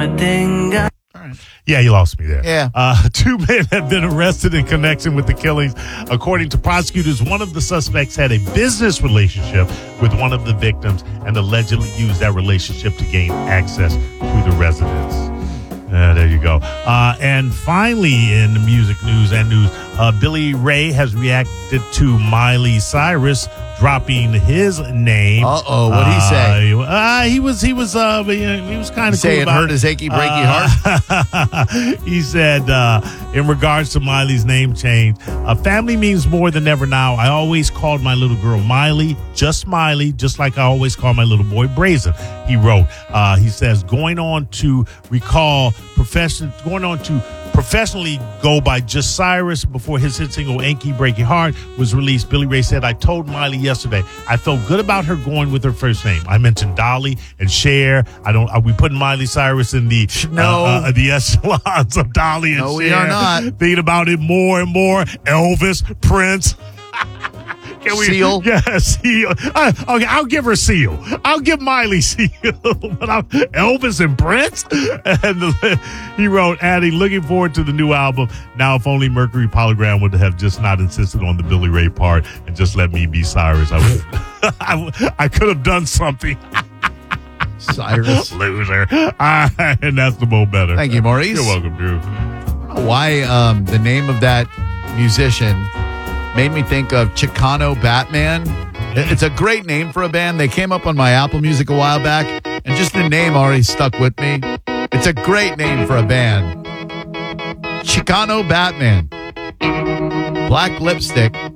Yeah, you lost me there. Yeah. 2 men have been arrested in connection with the killings. According to prosecutors, one of the suspects had a business relationship with one of the victims and allegedly used that relationship to gain access to the residence. There you go. And finally, in the music news, Billy Ray has reacted to Miley Cyrus dropping his name. What'd he say? He was kind of cool it about hurt his achy breaky heart. He said, in regards to Miley's name change, family means more than ever now. I always called my little girl Miley, just like I always call my little boy Brazen. He wrote, he says, going on to professionally go by just Cyrus before his hit single Achy Breaky Heart was released. Billy Ray said, I told Miley yesterday I felt good about her going with her first name. I mentioned Dolly and Cher. Are we putting Miley Cyrus in the echelons of Dolly and Cher? No, we are not. Thinking about it more and more. Elvis, Prince. Seal? Yeah, Seal. Okay, I'll give her Seal. I'll give Miley Seal. But Elvis and Prince? And he wrote, adding, looking forward to the new album. Now, if only Mercury Polygram would have just not insisted on the Billy Ray part and just let me be Cyrus. I could have done something. Cyrus. Loser. And that's the mo better. Thank you, Maurice. You're welcome, Drew. Why the name of that musician made me think of Chicano Batman. It's a great name for a band. They came up on my Apple Music a while back, and just the name already stuck with me. It's a great name for a band. Chicano Batman. Black lipstick,